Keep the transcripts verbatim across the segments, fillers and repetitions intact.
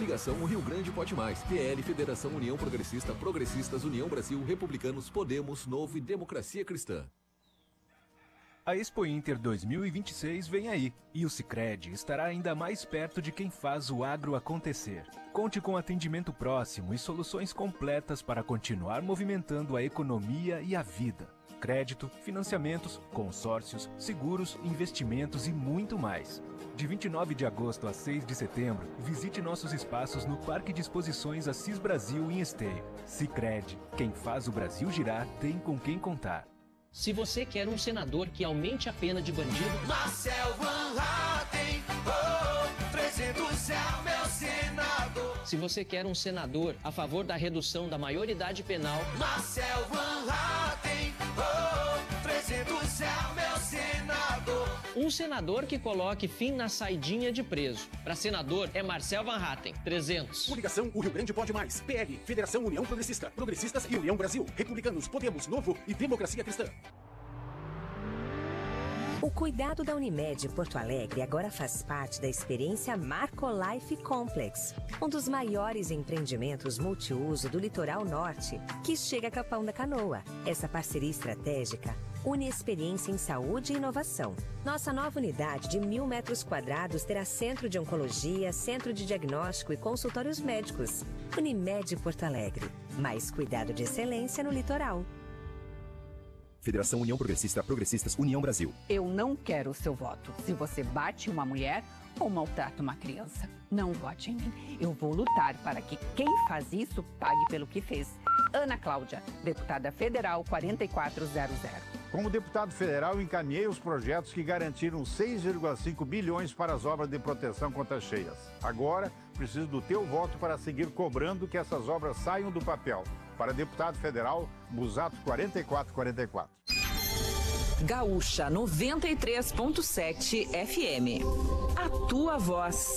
Coligação O Rio Grande Pode Mais. P L, Federação União Progressista, Progressistas, União Brasil, Republicanos, Podemos, Novo e Democracia Cristã. A Expo Inter dois mil e vinte e seis vem aí, e o Sicredi estará ainda mais perto de quem faz o agro acontecer. Conte com atendimento próximo e soluções completas para continuar movimentando a economia e a vida. Crédito, financiamentos, consórcios, seguros, investimentos e muito mais. De vinte e nove de agosto a seis de setembro, visite nossos espaços no Parque de Exposições Assis Brasil em Esteio. Sicredi, quem faz o Brasil girar tem com quem contar. Se você quer um senador que aumente a pena de bandido... Marcel Van Hatten, oh, trezentos é o meu senador. Se você quer um senador a favor da redução da maioridade penal... Marcel Van Hatten, oh, trezentos é o meu senador. Um senador que coloque fim na saidinha de preso. Para senador é Marcel Van Hatten, trezentos. Coligação O Rio Grande Pode Mais. P L, Federação União Progressista, Progressistas e União Brasil. Republicanos, Podemos, Novo e Democracia Cristã. O cuidado da Unimed Porto Alegre agora faz parte da experiência Marcolife Complex, um dos maiores empreendimentos multiuso do litoral norte, que chega a Capão da Canoa. Essa parceria estratégica une experiência em saúde e inovação. Nossa nova unidade de mil metros quadrados terá centro de oncologia, centro de diagnóstico e consultórios médicos. Unimed Porto Alegre, mais cuidado de excelência no litoral. Federação União Progressista, Progressistas, União Brasil. Eu não quero o seu voto. Se você bate uma mulher ou maltrata uma criança, não vote em mim. Eu vou lutar para que quem faz isso pague pelo que fez. Ana Cláudia, deputada federal quatro quatro zero zero. Como deputado federal, encaminhei os projetos que garantiram seis vírgula cinco bilhões para as obras de proteção contra cheias. Agora, preciso do teu voto para seguir cobrando que essas obras saiam do papel. Para deputado federal, Busato quatro quatro quatro quatro. Gaúcha noventa e três ponto sete F M. A tua voz.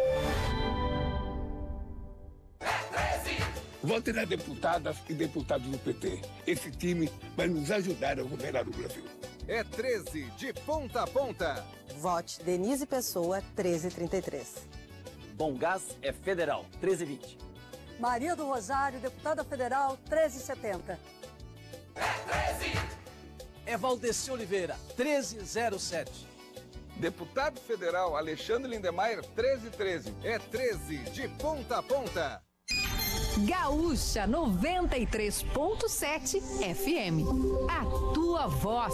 Vote nas deputadas e deputados do P T. Esse time vai nos ajudar a governar o Brasil. É treze, de ponta a ponta. Vote Denise Pessoa, treze trinta e três. Bom Gás é federal, treze vinte. Maria do Rosário, deputada federal, treze setenta. É treze. É Valdeci Oliveira, treze zero sete. Deputado federal Alexandre Lindemeyer, treze treze. É treze, de ponta a ponta. Gaúcha noventa e três ponto sete F M. A tua voz.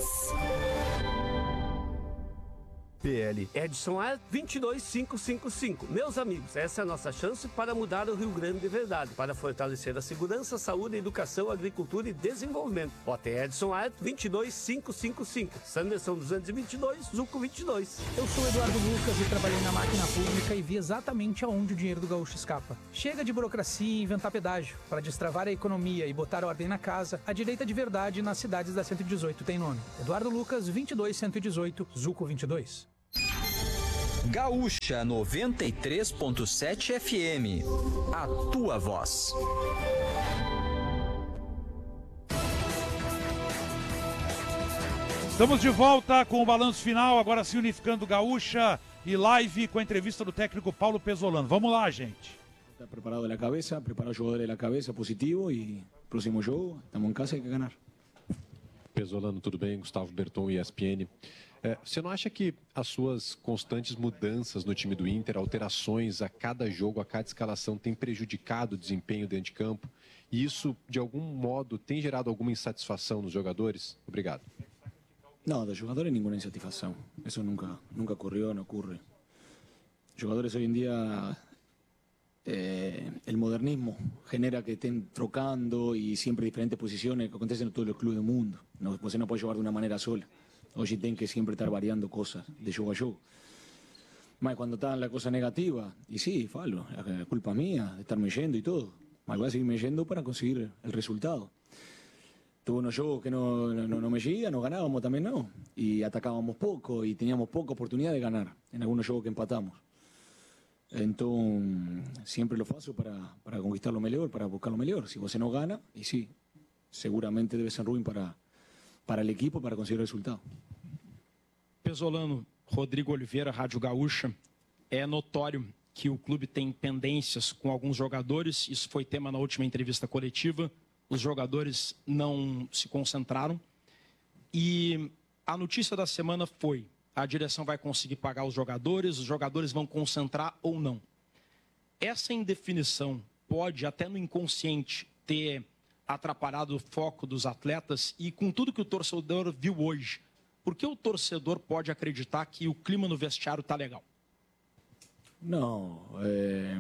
P L Edson A vinte e dois mil quinhentos e cinquenta e cinco. Meus amigos, essa é a nossa chance para mudar o Rio Grande de verdade, para fortalecer a segurança, saúde, educação, agricultura e desenvolvimento. Vote Edson A vinte e dois mil quinhentos e cinquenta e cinco. Sanderson duzentos e vinte e dois, Zuco vinte e dois. Eu sou Eduardo Lucas e trabalhei na máquina pública e vi exatamente aonde o dinheiro do gaúcho escapa. Chega de burocracia e inventar pedágio. Para destravar a economia e botar ordem na casa, a direita de verdade nas cidades da cento e dezoito tem nome. Eduardo Lucas, vinte e dois mil cento e dezoito, Zuco vinte e dois. Gaúcha noventa e três ponto sete F M. A tua voz. Estamos de volta com o balanço final, agora se unificando Gaúcha e live com a entrevista do técnico Paulo Pezzolano. Vamos lá, gente. Está preparado na cabeça, preparar o jogador na cabeça, positivo, e próximo jogo, estamos em casa e tem que ganhar. Pezzolano, tudo bem? Gustavo Berton, E S P N. É, você não acha que as suas constantes mudanças no time do Inter, alterações a cada jogo, a cada escalação, tem prejudicado o desempenho dentro de campo? E isso, de algum modo, tem gerado alguma insatisfação nos jogadores? Obrigado. Não, dos jogadores nenhuma insatisfação. Isso nunca, nunca ocorreu, não ocorre. Os jogadores hoje em dia, eh, o modernismo genera que estén trocando e sempre diferentes posições que acontecem em todos os clubes do mundo. Não, você não pode jogar de uma maneira sola. Hoje tem que sempre estar variando coisas de jogo a jogo. Mas quando está a coisa negativa, e sim, falo, é culpa minha de estar mexendo e tudo, mas vou seguir mexendo para conseguir o resultado. Tuvo unos jogos que no, no, no mexía, no ganábamos también no, y atacábamos poco y teníamos poca oportunidad de ganar en algunos jogos que empatamos. Entonces, siempre lo faço para, para conquistar lo mejor, para buscar lo mejor. Si você no gana, y sí, seguramente debe ser ruim para para o equipo, para conseguir o resultado. Pezzolano, Rodrigo Oliveira, Rádio Gaúcha. É notório que o clube tem pendências com alguns jogadores. Isso foi tema na última entrevista coletiva. Os jogadores não se concentraram. E a notícia da semana foi: a direção vai conseguir pagar os jogadores, os jogadores vão concentrar ou não. Essa indefinição pode, até no inconsciente, ter atrapalhado o foco dos atletas. E com tudo que o torcedor viu hoje, por que o torcedor pode acreditar que o clima no vestiário está legal? No, eh,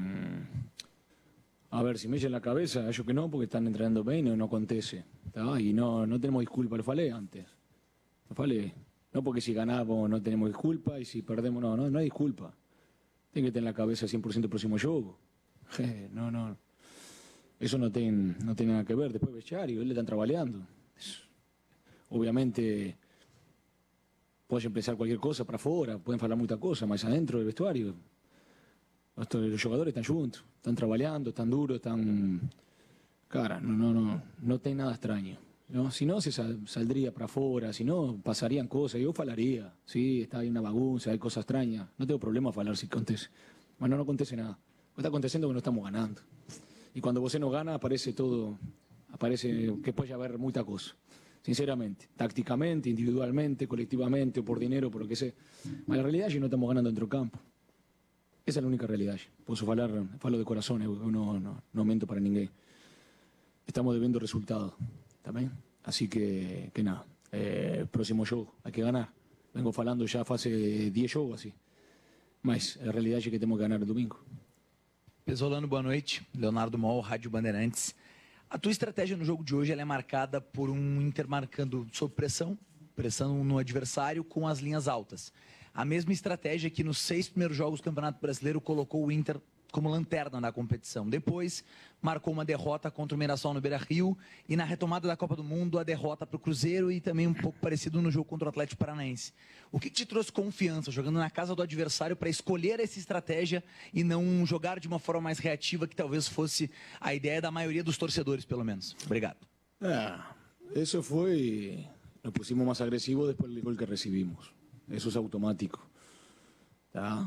a ver, si me echa en la cabeza, yo que no, porque están entrenando bien y no, no acontece. ¿Tá? Y no, no tenemos disculpa, lo falé antes. Lo falé. No porque si ganamos no tenemos disculpa y si perdemos, no, no, no hay disculpa. Tiene que tener en la cabeza cien por ciento el próximo juego. No, no. Eso no tiene, no tiene nada que ver. Después vestiario, él le están trabajando. Obviamente, puede empezar cualquier cosa para afuera, pueden hablar muchas cosas, más adentro del vestuario. Los jugadores están juntos, están trabajando, están duros, están... Cara, no, no, no, no tiene nada extraño. ¿No? Si no, se sal, saldría para afuera, si no, pasarían cosas, yo falaría. Sí, está ahí una bagunza, hay cosas extrañas. No tengo problema a falar si acontece. Bueno, no acontece nada. Está aconteciendo que no estamos ganando. Y cuando vos no gana, aparece todo, aparece que puede haber mucha cosa. Sinceramente, tácticamente, individualmente, colectivamente, o por dinero, por lo que sea. Pero la realidad es que no estamos ganando dentro del campo. Esa es la única realidad. Posso falar, falo de corazón, eu no, no, no mento para ninguém. Estamos debiendo resultados, también. Así que, que nada, eh, próximo jogo, hay que ganar. Vengo falando ya fase diez jogos, así. Mas a realidade é que temos que ganhar no domingo. Pesolano, boa noite. Leonardo Mol, Rádio Bandeirantes. A tua estratégia no jogo de hoje ela é marcada por um Inter marcando sob pressão, pressão no adversário com as linhas altas. A mesma estratégia que nos seis primeiros jogos do Campeonato Brasileiro colocou o Inter como lanterna na competição. Depois, marcou uma derrota contra o Mirassol no Beira-Rio e na retomada da Copa do Mundo, a derrota para o Cruzeiro e também um pouco parecido no jogo contra o Atlético Paranaense. O que te trouxe confiança, jogando na casa do adversário, para escolher essa estratégia e não jogar de uma forma mais reativa, que talvez fosse a ideia da maioria dos torcedores, pelo menos? Obrigado. Ah, eso fue... Nos pusimos más agresivos después del gol que recibimos. Eso es automático. ¿Tá?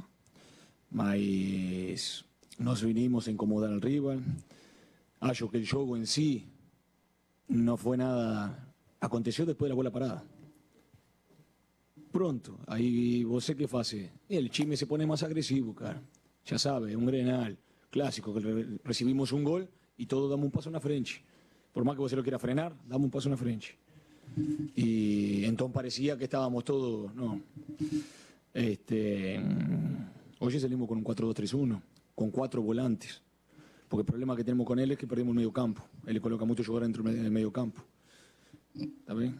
Mas nos vinimos a incomodar al rival. Acho que el juego en sí no fue nada... Aconteció después de la bola parada. Pronto, aí você que faz. El time se pone más agresivo, cara. Ya sabe, un Grenal clásico, que re recibimos un gol y todos damos un paso na frente. Por más que você lo quiera frenar, damos un paso na frente. Y entonces parecía que estábamos todos, no. Este, hoy salimos con un cuatro dos tres uno, con cuatro volantes. Porque el problema que tenemos con él es que perdimos el medio campo. Él le coloca mucho jugador dentro del medio campo. ¿Está bien?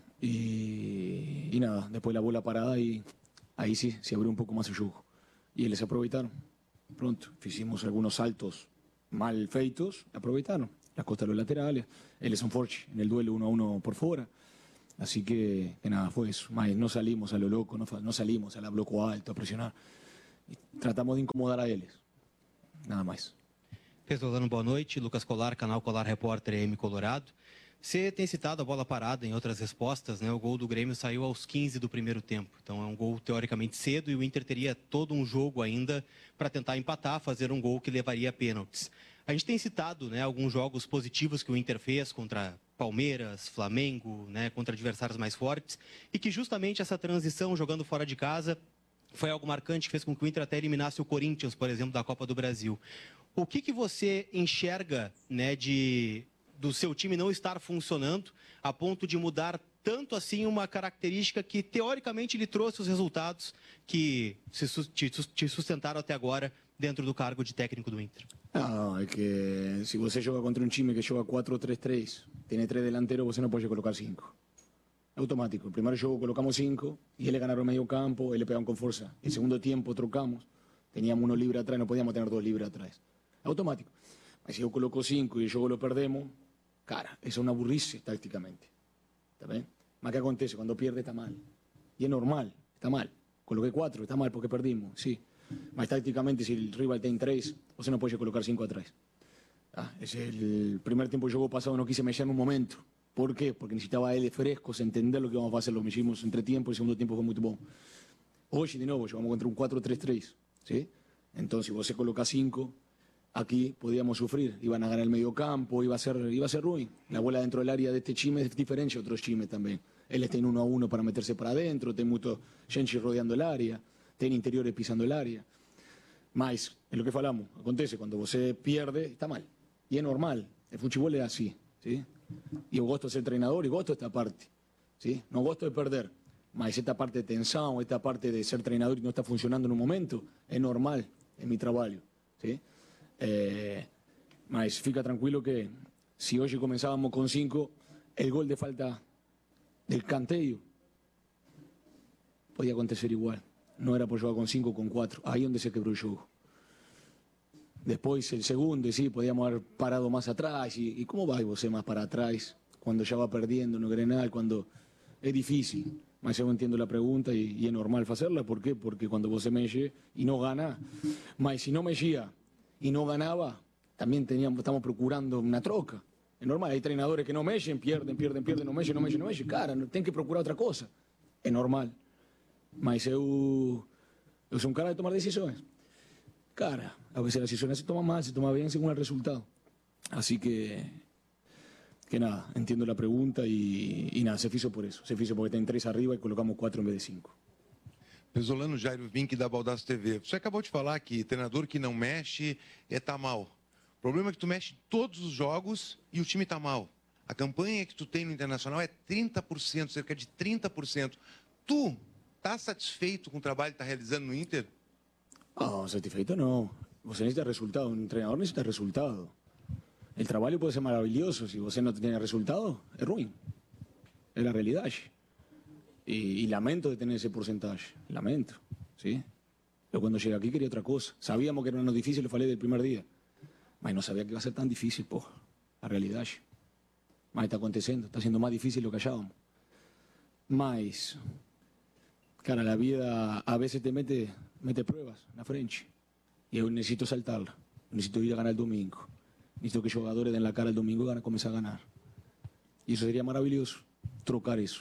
Y, y nada, después la bola parada y ahí sí, se abrió un poco más el juego. Y ellos aprovecharon. Pronto, hicimos algunos saltos mal feitos, aprovecharon. Las costas de los laterales, ellos son fuertes en el duelo uno a uno por fuera. Así que, que nada, fue eso. Más, no salimos a lo loco, no, no salimos a la bloco alto a presionar. Y tratamos de incomodar a ellos. Nada mais. Pesolano, boa noite. Lucas Colar, canal Colar Repórter M Colorado. Você tem citado a bola parada em outras respostas, né? O gol do Grêmio saiu aos quinze do primeiro tempo. Então é um gol teoricamente cedo e o Inter teria todo um jogo ainda para tentar empatar, fazer um gol que levaria a pênaltis. A gente tem citado, né, alguns jogos positivos que o Inter fez contra Palmeiras, Flamengo, né, contra adversários mais fortes, e que justamente essa transição jogando fora de casa foi algo marcante que fez com que o Inter até eliminasse o Corinthians, por exemplo, da Copa do Brasil. O que que você enxerga, né, de do seu time não estar funcionando a ponto de mudar tanto assim uma característica que teoricamente lhe trouxe os resultados que se, te sustentaram até agora dentro do cargo de técnico do Inter? No, es que si você joga contra un time que juega cuatro tres tres, tiene tres delanteros, você no puede colocar cinco. Automático. El primer juego colocamos cinco y él ganaron medio campo, él le pegaron con fuerza. El segundo tiempo trocamos, teníamos uno libre atrás, no podíamos tener dos libres atrás. Automático. Si yo coloco cinco y el juego lo perdemos, cara, eso es una burrice tácticamente. ¿Está bien? Más que acontece, cuando pierde está mal. Y es normal, está mal. Coloqué cuatro, está mal porque perdimos, sí. Más tácticamente, si el rival tiene tres, você no puede colocar cinco atrás. Ah, es el primer tiempo del juego pasado, no quise mexer en un momento. ¿Por qué? Porque necesitaba él frescos, entender lo que vamos a hacer. Lo meximos entre tiempo, el segundo tiempo fue muy bueno. Hoy, de nuevo, jugamos contra un cuatro tres tres, ¿sí? Entonces, vos se coloca cinco, aquí podíamos sufrir. Iban a ganar el medio campo, iba a ser, iba a ser ruim. La bola dentro del área de este time es diferente a otros times también. Él tem uno a uno para meterse para adentro, tem mucho gente rodeando el área, tem interiores pisando el área. Mas, es lo que falamos, acontece, cuando você pierde, está mal. Y es normal, el fútbol es así, ¿sí? Y yo gosto de ser treinador y gosto de esta parte, ¿sí? No gosto de perder. Mas esta parte de tensão, esta parte de ser treinador y no está funcionando en un momento, es normal en mi trabajo, ¿sí? Eh, mas fica tranquilo que si hoy comenzábamos con cinco, el gol de falta del canteio podía acontecer igual. No era por jugar con cinco o con cuatro. Ahí donde se quebró el juego. Después el segundo, y sí, podíamos haber parado más atrás. ¿Y, y cómo va vos más para atrás? Cuando ya va perdiendo no Grenal, cuando es difícil. Mas yo entiendo la pregunta y, y es normal hacerla. ¿Por qué? Porque cuando vos se mexe y no gana, mas si no mexía y no ganaba, también teníamos, estamos procurando una troca. Es normal, hay entrenadores que no mexen, pierden, pierden, pierden, no mexen, no mexen, no mexen. Cara, tienen que procurar otra cosa. Es normal. Mas eu, eu sou um cara de tomar decisões. Cara, a veces las decisiones se toman mal, se toma bien según el resultado. Así que, que nada, entiendo la pregunta y, y nada, se fizo por eso. Se fizo porque tem tres arriba y colocamos cuatro en vez de cinco. Pesolano Jairo Vink da Baldasso T V. Você acabou de falar que treinador que não mexe é tá mal. O problema é que tu mexe todos os jogos e o time tá mal. A campanha que tu tem no Internacional é trinta por cento, cerca de trinta por cento. Tu está satisfeito com o trabalho que está realizando no Inter? No, satisfeito no. Você necesita resultado. Un entrenador necesita resultado. El trabajo puede ser maravilloso. Si você no tiene resultado, es ruim. Es la realidad. Y, y lamento de tener ese porcentaje. Lamento. ¿Sí? Yo cuando llegué aquí quería otra cosa. Sabíamos que era una difícil, lo falei del primer día. Mas no sabía que iba a ser tan difícil, porra. La realidad. Mas está aconteciendo. Está siendo más difícil lo que hallábamos. Mas... Cara, la vida a veces te mete, mete pruebas en la frente. Y yo necesito saltarla. Necesito ir a ganar el domingo. Necesito que jugadores den la cara el domingo y comiencen a ganar. Y eso sería maravilloso, trocar eso.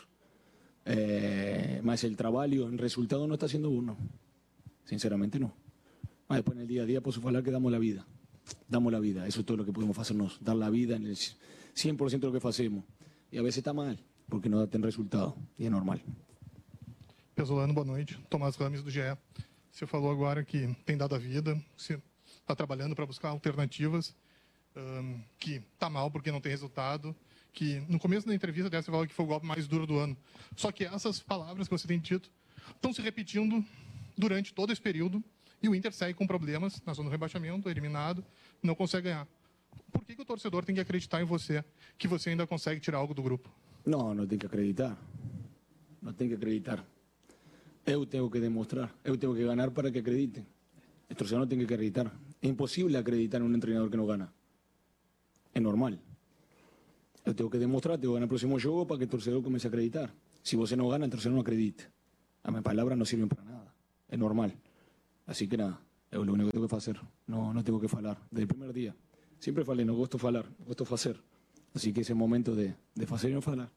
Eh, más el trabajo, el resultado no está siendo uno. Sinceramente no. Mas después en el día a día puedo hablar que damos la vida. Damos la vida. Eso es todo lo que podemos hacernos. Dar la vida en el cem por ciento de lo que hacemos. Y a veces está mal, porque no da resultado. Y es normal. Pesolano, boa noite. Tomás Rames, do G E. Você falou agora que tem dado a vida, você está trabalhando para buscar alternativas, um, que está mal porque não tem resultado, que no começo da entrevista dessa você falou que foi o golpe mais duro do ano. Só que essas palavras que você tem dito estão se repetindo durante todo esse período e o Inter segue com problemas na zona do rebaixamento, eliminado, não consegue ganhar. Por que, que o torcedor tem que acreditar em você, que você ainda consegue tirar algo do grupo? Não, não tem que acreditar. Não tem que acreditar. Eu tengo que demostrar, eu tengo que ganar para que acrediten. El torcedor no tiene que acreditar. Es imposible acreditar en un entrenador que no gana. Es normal. Yo tengo que demostrar, tengo que ganar el próximo juego para que el torcedor comience a acreditar. Si vos no gana, el torcedor no acredita. A mis palabras no sirven para nada. Es normal. Así que nada, es lo único que tengo que hacer. No, no tengo que falar. Desde el primer día. Siempre falei, no gosto falar, gosto hacer. Así que ese es el momento de, de hacer y no falar.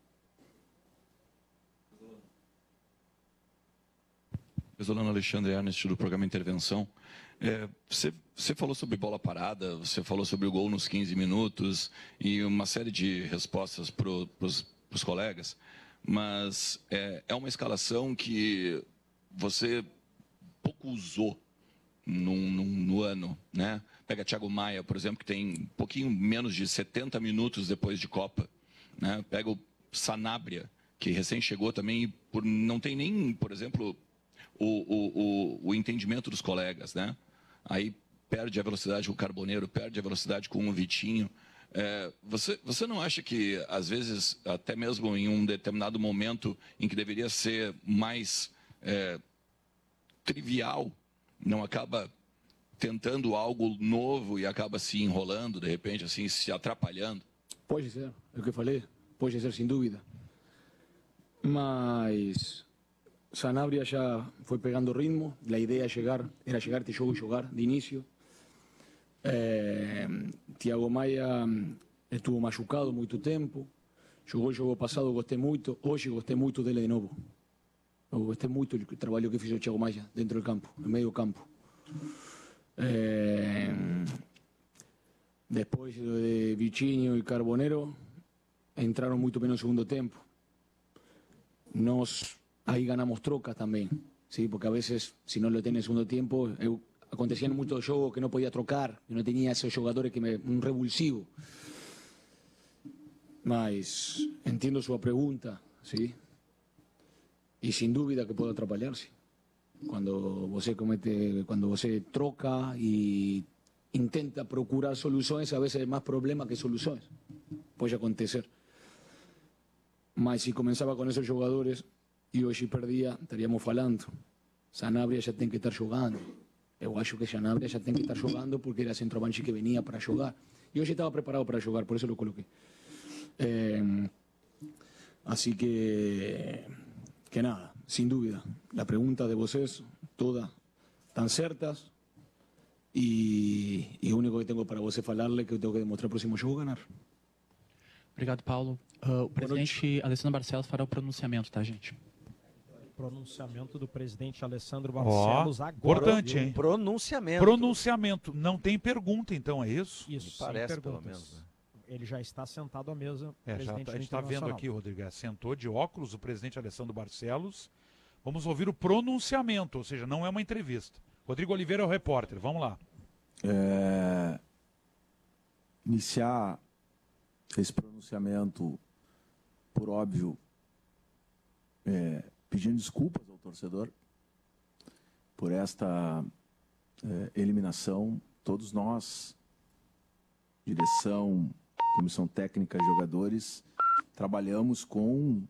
Pesolano Alexandre Ernest, do programa Intervenção. É, você, você falou sobre bola parada, você falou sobre o gol nos quinze minutos e uma série de respostas para os colegas, mas é, é uma escalação que você pouco usou num, num, no ano, né? Pega Thiago Maia, por exemplo, que tem um pouquinho menos de setenta minutos depois de Copa, né? Pega o Sanabria, que recém chegou também e por, não tem nem, por exemplo... O, o, o, o entendimento dos colegas, né? Aí perde a velocidade com o Carboneiro, perde a velocidade com o Vitinho. É, você, você não acha que, às vezes, até mesmo em um determinado momento em que deveria ser mais é, trivial, não acaba tentando algo novo e acaba se enrolando, de repente, assim, se atrapalhando? Pode ser, é o que eu falei, pode ser, sem dúvida. Mas... Sanabria ya fue pegando ritmo, la idea llegar, era llegar este juego y jugar de inicio. Eh, Thiago Maia estuvo machucado mucho tiempo, jugó el juego pasado, gosté mucho, hoy gosté mucho dele de nuevo. Gosté mucho el trabajo que hizo Thiago Maia dentro del campo, en medio campo. Eh, después de Vitinho y Carbonero, entraron muito bem no segundo tempo. Nós aí ganamos trocas também, ¿sí? Porque a veces, se não lo tem no segundo tempo, eu, aconteciam muitos jogos que não podia trocar, que não tinha esses jogadores que me, um revulsivo. Mas entendo sua pergunta, ¿sí? E sem dúvida que pode atrapalhar-se. Quando você comete, quando você troca e intenta procurar soluções, a vezes é mais problema que soluções. Pode acontecer. Mas se começava com esses jogadores e hoje perdia, estaríamos falando. Sanabria já tem que estar jogando. Eu acho que Sanabria já tem que estar jogando porque era centroavante que venia para jogar. E hoje estava preparado para jogar, por isso eu coloquei. É, assim que, que nada, sem dúvida. A pergunta de vocês, todas estão certas. E, e o único que tenho para você falar é que eu tenho que demonstrar o próximo jogo ganhar. Obrigado, Paulo. Uh, o presidente Alessandro Barcelos fará o pronunciamento, tá, gente? Pronunciamento do presidente Alessandro Barcelos Ó, agora. importante, hein? Pronunciamento. Pronunciamento. Não tem pergunta, então, é isso? Isso, sem parece, perguntas. pelo menos, né? Ele já está sentado à mesa. É, já presidente tá- a do gente está vendo Internacional. aqui, Rodrigo, é, sentou de óculos o presidente Alessandro Barcelos. Vamos ouvir o pronunciamento, ou seja, não é uma entrevista. Rodrigo Oliveira é o repórter, vamos lá. É, iniciar esse pronunciamento, por óbvio, é, pedindo desculpas ao torcedor por esta é, eliminação. Todos nós, direção, comissão técnica, jogadores, trabalhamos com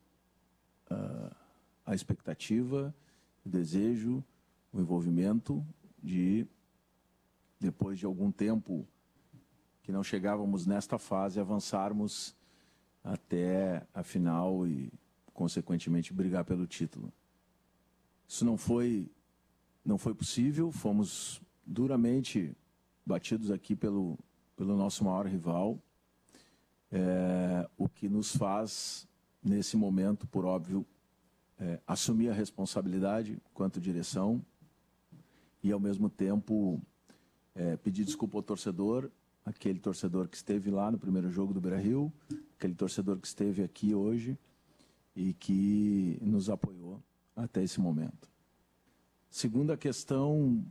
uh, a expectativa, o desejo, o envolvimento de, depois de algum tempo que não chegávamos nesta fase, avançarmos até a final e, consequentemente, brigar pelo título. Isso não foi, não foi possível, fomos duramente batidos aqui pelo, pelo nosso maior rival, é, o que nos faz, nesse momento, por óbvio, é, assumir a responsabilidade quanto direção e, ao mesmo tempo, é, pedir desculpa ao torcedor, aquele torcedor que esteve lá no primeiro jogo do Beira-Rio, aquele torcedor que esteve aqui hoje e que nos apoiou até esse momento. Segunda questão,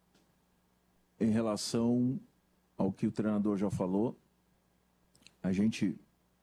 em relação ao que o treinador já falou, a gente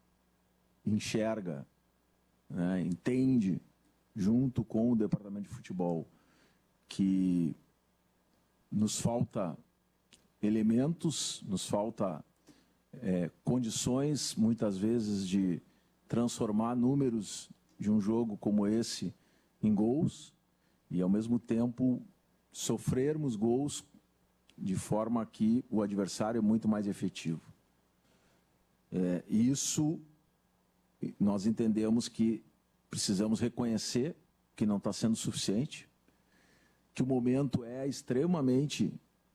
enxerga, né, entende, junto com o departamento de futebol, que nos falta elementos, nos falta é, condições, muitas vezes, de transformar números de um jogo como esse em gols e, ao mesmo tempo, sofrermos gols de forma que o adversário é muito mais efetivo. É, isso, nós entendemos que precisamos reconhecer que não está sendo suficiente, que o momento é extremamente